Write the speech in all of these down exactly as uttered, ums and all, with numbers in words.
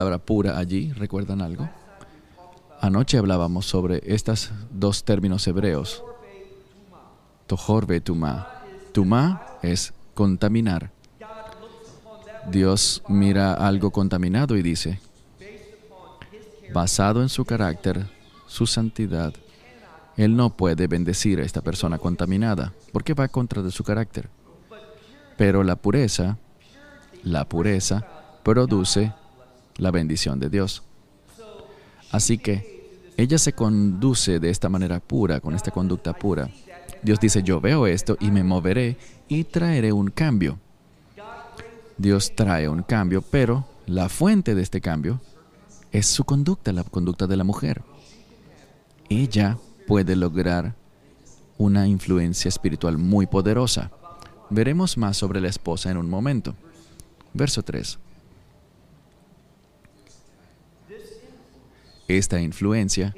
palabra pura allí, ¿recuerdan algo? Anoche hablábamos sobre estos dos términos hebreos. Tohor ve tumá. Tumá es contaminar. Dios mira algo contaminado y dice, basado en su carácter, su santidad, Él no puede bendecir a esta persona contaminada, porque va contra de su carácter. Pero la pureza, la pureza produce la bendición de Dios. Así que ella se conduce de esta manera pura, con esta conducta pura. Dios dice, yo veo esto y me moveré y traeré un cambio. Dios trae un cambio, pero la fuente de este cambio es su conducta, la conducta de la mujer. Ella puede lograr una influencia espiritual muy poderosa. Veremos más sobre la esposa en un momento. Verso tres. Esta influencia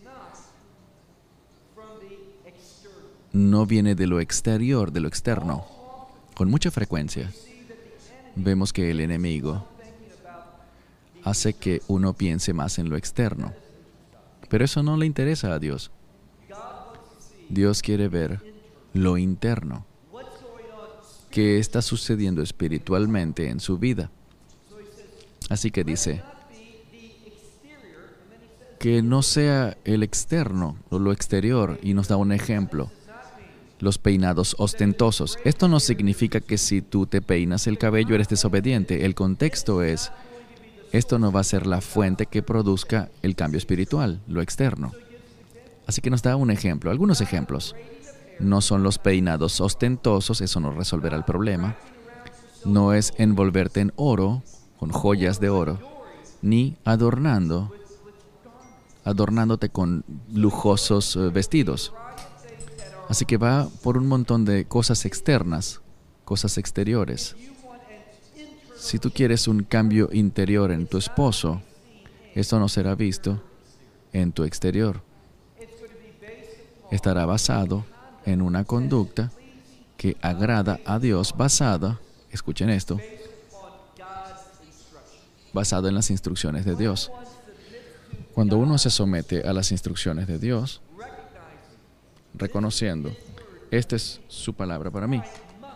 no viene de lo exterior, de lo externo. Con mucha frecuencia vemos que el enemigo hace que uno piense más en lo externo. Pero eso no le interesa a Dios. Dios quiere ver lo interno. ¿Qué está sucediendo espiritualmente en su vida? Así que dice, que no sea el externo o lo exterior, y nos da un ejemplo. Los peinados ostentosos. Esto no significa que si tú te peinas el cabello eres desobediente. El contexto es, esto no va a ser la fuente que produzca el cambio espiritual, lo externo. Así que nos da un ejemplo, algunos ejemplos. No son los peinados ostentosos, eso no resolverá el problema. No es envolverte en oro, con joyas de oro, ni adornando, adornándote con lujosos uh, vestidos. Así que va por un montón de cosas externas, cosas exteriores. Si tú quieres un cambio interior en tu esposo, esto no será visto en tu exterior. Estará basado en una conducta que agrada a Dios, basada, escuchen esto, basada en las instrucciones de Dios. Cuando uno se somete a las instrucciones de Dios, reconociendo, esta es su palabra para mí.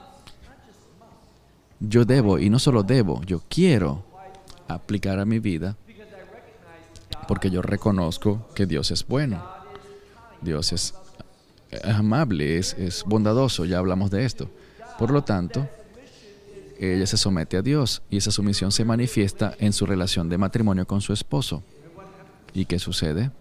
Yo debo, y no solo debo, yo quiero aplicar a mi vida porque yo reconozco que Dios es bueno. Dios es amable, es, es bondadoso, ya hablamos de esto. Por lo tanto, ella se somete a Dios y esa sumisión se manifiesta en su relación de matrimonio con su esposo. ¿Y qué sucede?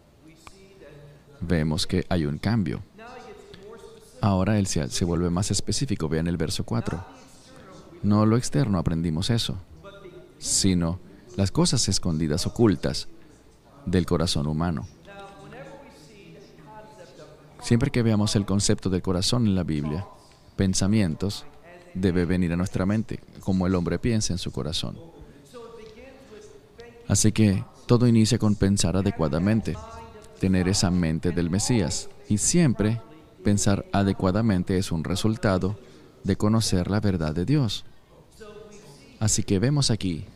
Vemos que hay un cambio. Ahora él se, se vuelve más específico. Vean el verso cuatro. No lo externo aprendimos eso, sino las cosas escondidas, ocultas del corazón humano. Siempre que veamos el concepto del corazón en la Biblia, pensamientos debe venir a nuestra mente, como el hombre piensa en su corazón. Así que todo inicia con pensar adecuadamente, tener esa mente del Mesías. Y siempre pensar adecuadamente es un resultado de conocer la verdad de Dios. Así que vemos aquí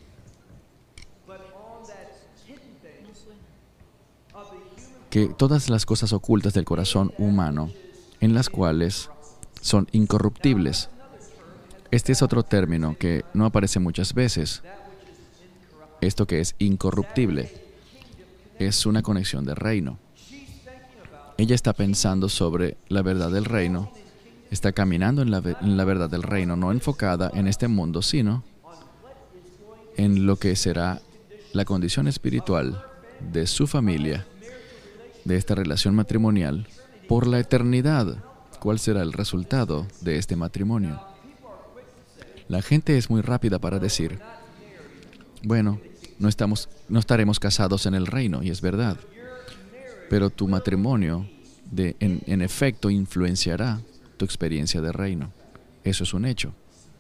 que todas las cosas ocultas del corazón humano, en las cuales son incorruptibles. Este es otro término que no aparece muchas veces. Esto que es incorruptible es una conexión de reino. Ella está pensando sobre la verdad del reino, está caminando en la, en la verdad del reino, no enfocada en este mundo, sino en lo que será la condición espiritual de su familia, de esta relación matrimonial, por la eternidad. ¿Cuál será el resultado de este matrimonio? La gente es muy rápida para decir, bueno, no, estamos, no estaremos casados en el reino, y es verdad. Pero tu matrimonio, de, en, en efecto, influenciará tu experiencia de reino. Eso es un hecho.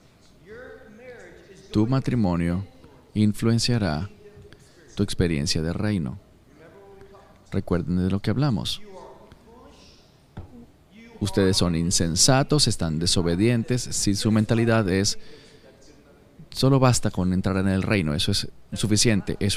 Tu matrimonio influenciará tu experiencia de reino. Recuerden de lo que hablamos. Ustedes son insensatos, están desobedientes. Si su mentalidad es, Solo basta con entrar en el reino, eso es suficiente, eso